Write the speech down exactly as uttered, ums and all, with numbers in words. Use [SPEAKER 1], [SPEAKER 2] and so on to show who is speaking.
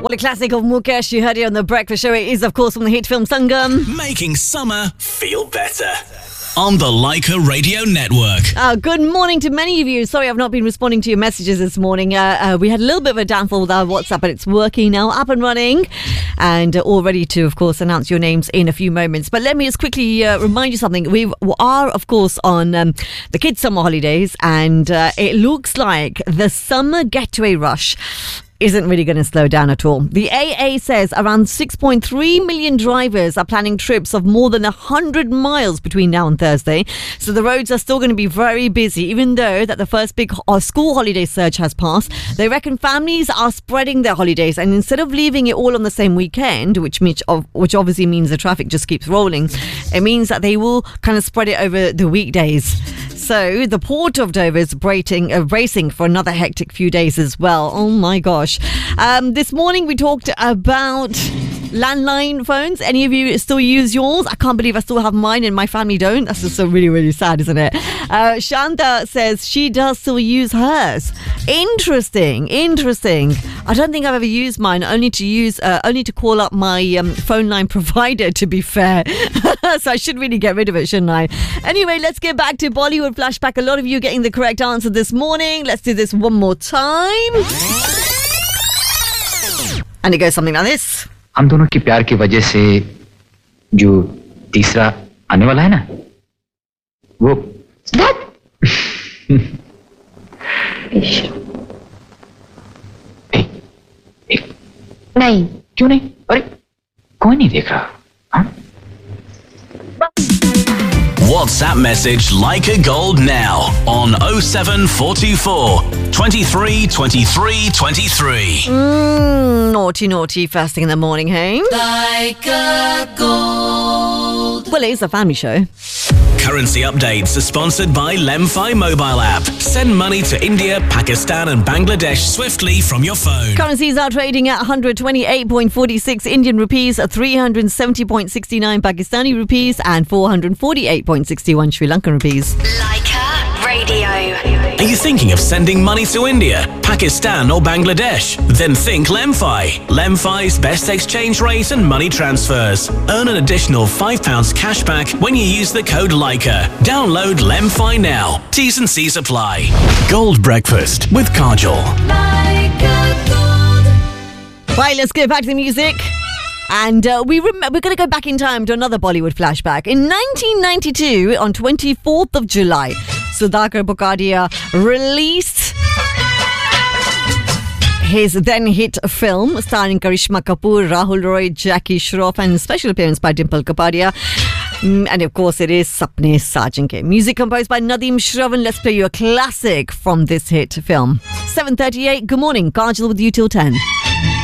[SPEAKER 1] Well, a classic of Mukesh, you heard it on The Breakfast Show. It is, of course, from the hit film Sangam.
[SPEAKER 2] Making summer feel better. On the Leica Radio Network.
[SPEAKER 1] Uh, good morning to many of you. Sorry, I've not been responding to your messages this morning. Uh, uh, we had a little bit of a downfall with our WhatsApp, but it's working now, up and running, and uh, all ready to, of course, announce your names in a few moments. But let me just quickly uh, remind you something. We are, of course, on um, the kids' summer holidays, and uh, it looks like the summer getaway rush isn't really going to slow down at all. The A A says around six point three million drivers are planning trips of more than one hundred miles between now and Thursday. So the roads are still going to be very busy, even though that the first big school holiday surge has passed. They reckon families are spreading their holidays, and instead of leaving it all on the same weekend, which which, which obviously means the traffic just keeps rolling, it means that they will kind of spread it over the weekdays. So the Port of Dover is bracing, uh, bracing for another hectic few days as well. Oh my gosh. Um, this morning we talked about landline phones. Any of you still use yours? I can't believe I still have mine and my family don't. That's just so really, really sad, isn't it? Uh, Shanta says she does still use hers. Interesting, interesting. I don't think I've ever used mine, only to use, uh, only to call up my um, phone line provider, to be fair. So I should really get rid of it, shouldn't I? Anyway, let's get back to Bollywood Flashback. A lot of you getting the correct answer this morning. Let's do this one more time. And it goes something like this.
[SPEAKER 3] हम दोनों की प्यार की वजह से जो तीसरा आने वाला है ना, वो एक, एक, नहीं, क्यों नहीं? अरे कोई नहीं देख रहा. हाँ?
[SPEAKER 2] WhatsApp message Leica Gold now on oh seven four two four, twenty-three, twenty-three, twenty-three.
[SPEAKER 1] Mm, naughty, naughty, first thing in the morning, hey?
[SPEAKER 4] Leica Gold.
[SPEAKER 1] Well, it's a family show.
[SPEAKER 2] Currency updates are sponsored by Lemfi mobile app. Send money to India, Pakistan and Bangladesh swiftly from your phone.
[SPEAKER 1] Currencies are trading at one hundred twenty-eight point four six Indian rupees, three hundred seventy point six nine Pakistani rupees and four hundred forty-eight point six one Sri Lankan rupees.
[SPEAKER 4] Leica Radio.
[SPEAKER 2] Are you thinking of sending money to India, Pakistan or Bangladesh? Then think Lemfi. Lemfi's best exchange rate and money transfers. Earn an additional five pounds cash back when you use the code Leica. Download Lemfi now. T's and C's apply. Gold Breakfast with Kajol.
[SPEAKER 4] Leica Gold.
[SPEAKER 1] Right, let's get back to the music. And uh, we rem- we're going to go back in time to another Bollywood flashback. In nineteen ninety-two, on twenty-fourth of July, Sudhakar Bhukadia released his then hit film starring Karishma Kapoor, Rahul Roy, Jackie Shroff and special appearance by Dimple Kapadia. Mm, and of course it is Sapne Sajan Ke. Music composed by Nadeem Shravan. Let's play you a classic from this hit film. seven thirty-eight, good morning. Kajal with you till ten.